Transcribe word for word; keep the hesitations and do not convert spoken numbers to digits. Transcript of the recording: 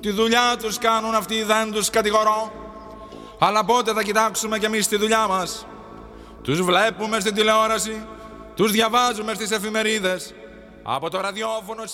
Τη δουλειά τους κάνουν αυτοί, δεν τους κατηγορώ. Αλλά πότε θα κοιτάξουμε κι εμείς τη δουλειά μας? Τους βλέπουμε στην τηλεόραση, τους διαβάζουμε στις εφημερίδες, από το ραδιόφωνο